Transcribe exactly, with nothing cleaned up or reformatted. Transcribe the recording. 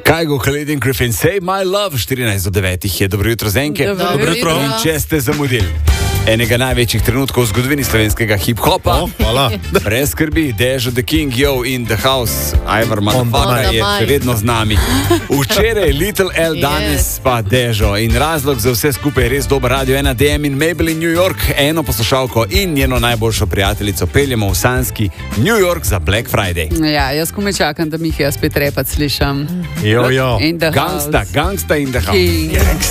Kygo, Khalid in Griffin, Say My Love, štirinajst do devetih je. Dobro jutro, Zenke. Dobro, Dobro jutro. In če ste zamudili enega največjih trenutkov v zgodovini slovenskega hip-hopa, oh, hvala. Brez skrbi, Dežo the King, yo in the house, Ivar Motherfucker je še vedno z nami. Včeraj Little L, danes yes. pa Dežo. In razlog za vse skupaj je res dober Radio ena D M in Mabel in New York. Eno poslušalko in njeno najboljšo prijateljico peljemo v sanski New York za Black Friday. Ja, jaz kome čakam, da mi jih jaz spet repat slišam. Jo, jo. Gangsta, gangsta in the house. King.